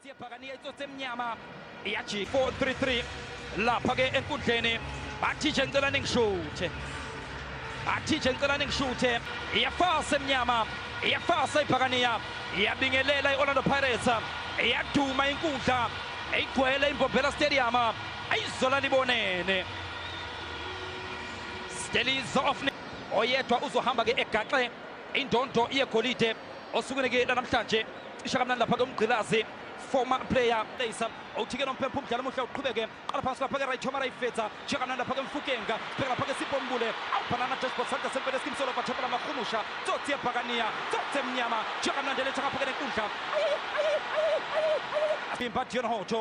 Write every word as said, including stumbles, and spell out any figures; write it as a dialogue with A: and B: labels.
A: Pagania itsotse mnyama iyaji four three three lapha ke enkundleni bathi nje ngicela ningishuthe bathi nje ngicela ningishuthe iyafasa emnyama iyafasa iPhakania iyabingelela iOrlando Pirates iyaduma inkundla eyigcwele iMbombela Stadium ayizola libonene Stelizo of oyedwa uzohamba ke egaxe indondo yegolide osukwini ke namhlanje cisha kamnandi lapha ke umgqilazi former player Leysa uthike nomphempu umdlalo omuhle uqhubeke qala phansi lapha ke right Chomara ifetha cisha kamnandi lapha ke Mfukenga phela lapha ke Sipombule awubanana Dashboard Santa sempele skimsolo bathapela mahumusha tsotsi ePhakania tsotsi emnyama cisha kamnandi letha ngapha ke enkundla Imba Dion Hojo